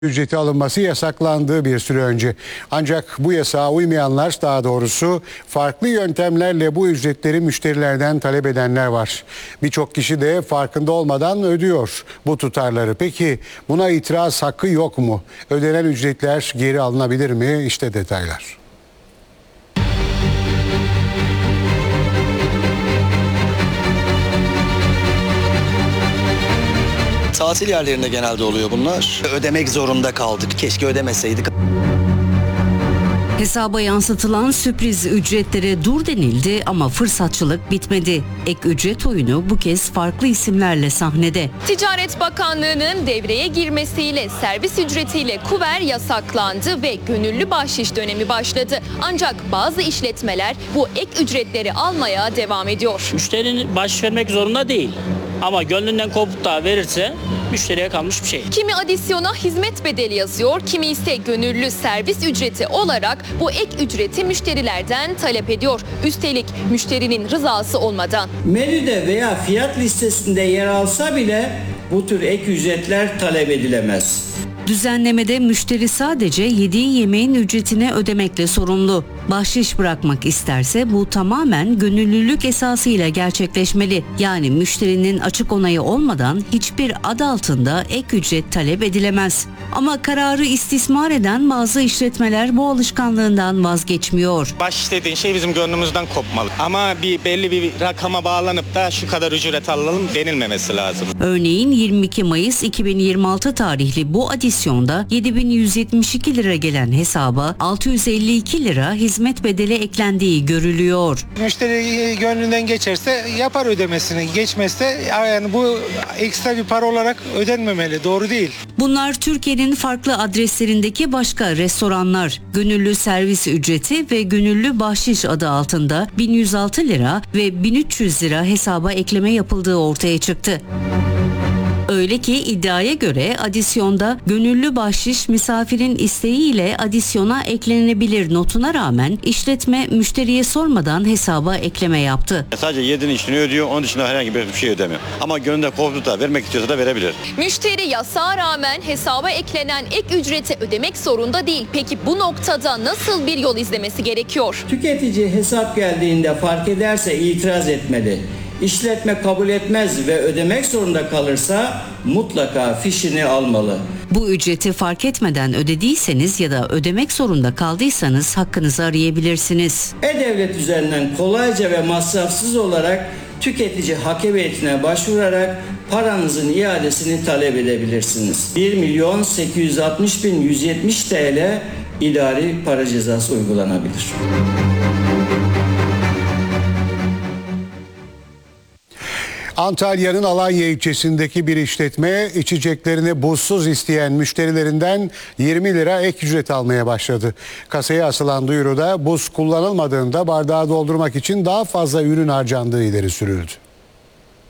ücreti alınması yasaklandığı bir süre önce. Ancak bu yasağa uymayanlar, daha doğrusu farklı yöntemlerle bu ücretleri müşterilerden talep edenler var. Birçok kişi de farkında olmadan ödüyor bu tutarları. Peki buna itiraz hakkı yok mu? Ödenen ücretler geri alınabilir mi? İşte detaylar. Tatil yerlerinde genelde oluyor bunlar. Ödemek zorunda kaldık. Keşke ödemeseydik. Hesaba yansıtılan sürpriz ücretlere dur denildi ama fırsatçılık bitmedi. Ek ücret oyunu bu kez farklı isimlerle sahnede. Ticaret Bakanlığı'nın devreye girmesiyle servis ücretiyle kuver yasaklandı ve gönüllü bahşiş dönemi başladı. Ancak bazı işletmeler bu ek ücretleri almaya devam ediyor. Müşterinin bahşiş vermek zorunda değil. Ama gönlünden kopup da verirse müşteriye kalmış bir şey. Kimi adisyona hizmet bedeli yazıyor, kimi ise gönüllü servis ücreti olarak bu ek ücreti müşterilerden talep ediyor. Üstelik müşterinin rızası olmadan. Menüde veya fiyat listesinde yer alsa bile bu tür ek ücretler talep edilemez. Düzenlemede müşteri sadece yediği yemeğin ücretini ödemekle sorumlu. Bahşiş bırakmak isterse bu tamamen gönüllülük esasıyla gerçekleşmeli. Yani müşterinin açık onayı olmadan hiçbir adı altında ek ücret talep edilemez. Ama kararı istismar eden bazı işletmeler bu alışkanlığından vazgeçmiyor. Bahşiş dediğin şey bizim gönlümüzden kopmalı. Ama belli bir rakama bağlanıp da şu kadar ücret alalım denilmemesi lazım. Örneğin 22 Mayıs 2026 tarihli bu adisyonda 7.172 lira gelen hesaba 652 lira hizmet bedeli eklendiği görülüyor. Müşteri gönlünden geçerse yapar ödemesini, geçmezse yani bu ekstra bir para olarak ödenmemeli, doğru değil. Bunlar Türkiye'nin farklı adreslerindeki başka restoranlar. Gönüllü servis ücreti ve gönüllü bahşiş adı altında 1106 lira ve 1300 lira hesaba ekleme yapıldığı ortaya çıktı. Öyle ki iddiaya göre adisyonda gönüllü bahşiş misafirin isteğiyle adisyona eklenebilir notuna rağmen işletme müşteriye sormadan hesaba ekleme yaptı. Sadece yediğinin içini ödüyor, onun dışında herhangi bir şey ödemiyor. Ama gönlünde koptu da vermek istiyorsa da verebilir. Müşteri yasağa rağmen hesaba eklenen ek ücreti ödemek zorunda değil. Peki bu noktada nasıl bir yol izlemesi gerekiyor? Tüketici hesap geldiğinde fark ederse itiraz etmeli. İşletme kabul etmez ve ödemek zorunda kalırsa mutlaka fişini almalı. Bu ücreti fark etmeden ödediyseniz ya da ödemek zorunda kaldıysanız hakkınızı arayabilirsiniz. E-Devlet üzerinden kolayca ve masrafsız olarak tüketici hak heyetine başvurarak paranızın iadesini talep edebilirsiniz. 1.860.170 TL idari para cezası uygulanabilir. Antalya'nın Alanya ilçesindeki bir işletme içeceklerini buzsuz isteyen müşterilerinden 20 lira ek ücret almaya başladı. Kasaya asılan duyuruda buz kullanılmadığında bardağı doldurmak için daha fazla ürün harcandığı ileri sürüldü.